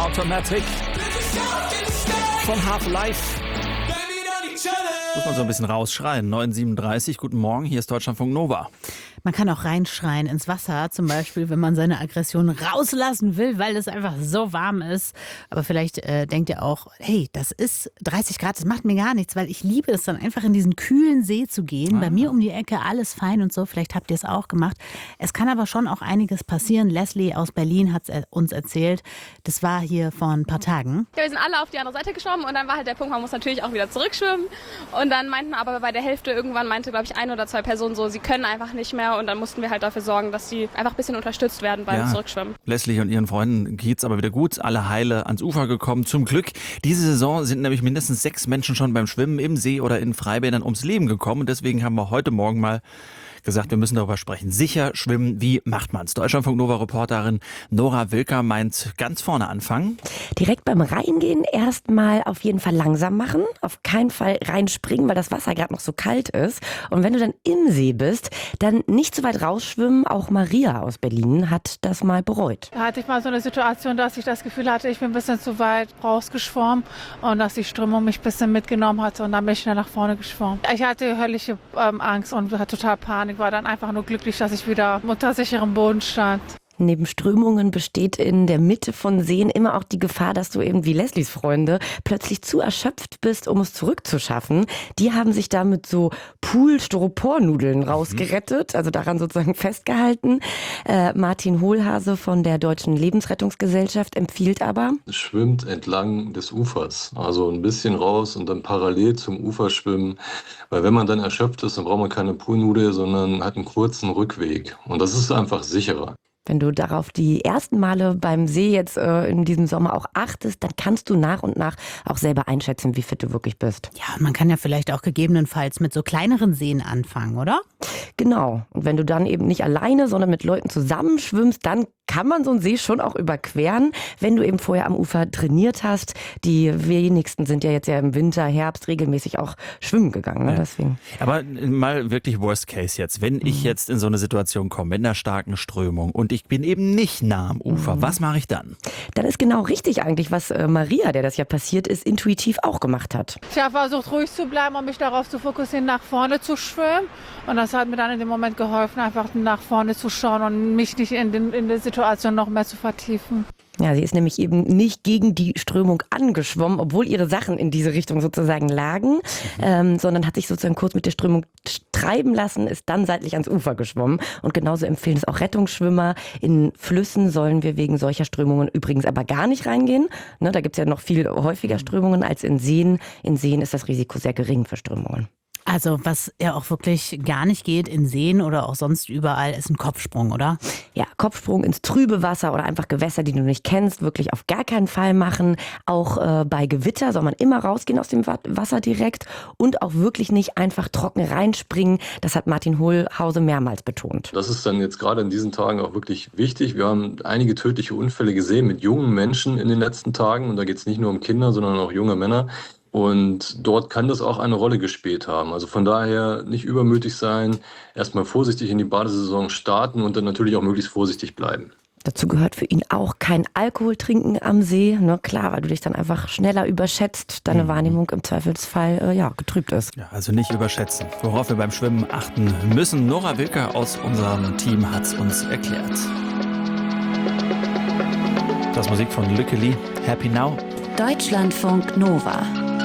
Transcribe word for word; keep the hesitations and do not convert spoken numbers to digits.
Automatic von Half-Life. Muss man so ein bisschen rausschreien. neun Uhr siebenunddreißig, guten Morgen, hier ist Deutschlandfunk Nova. Man kann auch reinschreien ins Wasser, zum Beispiel, wenn man seine Aggression rauslassen will, weil es einfach so warm ist. Aber vielleicht äh, denkt ihr auch, hey, das ist dreißig Grad, das macht mir gar nichts, weil ich liebe es dann einfach in diesen kühlen See zu gehen. Ah. Bei mir um die Ecke alles fein und so, vielleicht habt ihr es auch gemacht. Es kann aber schon auch einiges passieren. Leslie aus Berlin hat es uns erzählt, das war hier vor ein paar Tagen. Ja, wir sind alle auf die andere Seite geschwommen und dann war halt der Punkt, man muss natürlich auch wieder zurückschwimmen. Und dann meinten aber bei der Hälfte irgendwann, meinte glaube ich ein oder zwei Personen so, sie können einfach nicht mehr. Und dann mussten wir halt dafür sorgen, dass sie einfach ein bisschen unterstützt werden beim ja. Zurückschwimmen. Leslie und ihren Freunden geht's aber wieder gut. Alle heile ans Ufer gekommen. Zum Glück. Diese Saison sind nämlich mindestens sechs Menschen schon beim Schwimmen im See oder in Freibädern ums Leben gekommen. Und deswegen haben wir heute Morgen mal gesagt, wir müssen darüber sprechen. Sicher schwimmen, wie macht man's? Deutschlandfunk Nova-Reporterin Nora Wilker meint, ganz vorne anfangen. Direkt beim Reingehen erstmal auf jeden Fall langsam machen. Auf keinen Fall reinspringen, weil das Wasser gerade noch so kalt ist. Und wenn du dann im See bist, dann nicht so weit rausschwimmen. Auch Maria aus Berlin hat das mal bereut. Da hatte ich mal so eine Situation, dass ich das Gefühl hatte, ich bin ein bisschen zu weit rausgeschwommen und dass die Strömung mich ein bisschen mitgenommen hatte und dann bin ich schnell nach vorne geschwommen. Ich hatte höllische ähm, Angst und hatte total Panik. Ich war dann einfach nur glücklich, dass ich wieder unter sicherem Boden stand. Neben Strömungen besteht in der Mitte von Seen immer auch die Gefahr, dass du eben wie Leslies Freunde plötzlich zu erschöpft bist, um es zurückzuschaffen. Die haben sich da mit so Pool-Styropor-Nudeln rausgerettet, also daran sozusagen festgehalten. Äh, Martin Hohlhase von der Deutschen Lebensrettungsgesellschaft empfiehlt aber: Schwimmt entlang des Ufers, also ein bisschen raus und dann parallel zum Ufer schwimmen. Weil wenn man dann erschöpft ist, dann braucht man keine Poolnudel, sondern hat einen kurzen Rückweg. Und das ist einfach sicherer. Wenn du darauf die ersten Male beim See jetzt äh, in diesem Sommer auch achtest, dann kannst du nach und nach auch selber einschätzen, wie fit du wirklich bist. Ja, man kann ja vielleicht auch gegebenenfalls mit so kleineren Seen anfangen, oder? Genau. Und wenn du dann eben nicht alleine, sondern mit Leuten zusammen schwimmst, dann kann man so einen See schon auch überqueren, wenn du eben vorher am Ufer trainiert hast. Die wenigsten sind ja jetzt ja im Winter, Herbst regelmäßig auch schwimmen gegangen. Ne? Ja. Deswegen. Aber mal wirklich Worst Case jetzt. Wenn ich jetzt in so eine Situation komme, mit einer starken Strömung und ich bin eben nicht nah am Ufer, mhm. was mache ich dann? Dann ist genau richtig eigentlich, was äh, Maria, der das ja passiert ist, intuitiv auch gemacht hat. Ich habe versucht, ruhig zu bleiben und mich darauf zu fokussieren, nach vorne zu schwimmen. Und das hat mir dann in dem Moment geholfen, einfach nach vorne zu schauen und mich nicht in, den, in der Situation noch mehr zu vertiefen. Ja, sie ist nämlich eben nicht gegen die Strömung angeschwommen, obwohl ihre Sachen in diese Richtung sozusagen lagen, mhm. ähm, sondern hat sich sozusagen kurz mit der Strömung treiben lassen, ist dann seitlich ans Ufer geschwommen. Und genauso empfehlen es auch Rettungsschwimmer. In Flüssen sollen wir wegen solcher Strömungen übrigens aber gar nicht reingehen. Ne, da gibt es ja noch viel häufiger Strömungen als in Seen. In Seen ist das Risiko sehr gering für Strömungen. Also was ja auch wirklich gar nicht geht in Seen oder auch sonst überall, ist ein Kopfsprung, oder? Ja, Kopfsprung ins trübe Wasser oder einfach Gewässer, die du nicht kennst, wirklich auf gar keinen Fall machen. Auch äh, bei Gewitter soll man immer rausgehen aus dem Wasser direkt und auch wirklich nicht einfach trocken reinspringen. Das hat Martin Hohlhase mehrmals betont. Das ist dann jetzt gerade in diesen Tagen auch wirklich wichtig. Wir haben einige tödliche Unfälle gesehen mit jungen Menschen in den letzten Tagen und da geht es nicht nur um Kinder, sondern auch junge Männer. Und dort kann das auch eine Rolle gespielt haben. Also von daher nicht übermütig sein, erstmal vorsichtig in die Badesaison starten und dann natürlich auch möglichst vorsichtig bleiben. Dazu gehört für ihn auch kein Alkohol trinken am See. Ne, klar, weil du dich dann einfach schneller überschätzt, deine mhm. Wahrnehmung im Zweifelsfall äh, ja, getrübt ist. Ja, also nicht überschätzen, worauf wir beim Schwimmen achten müssen. Nora Wilker aus unserem Team hat es uns erklärt. Das Musik von Lückeli, Happy Now. Deutschlandfunk Nova.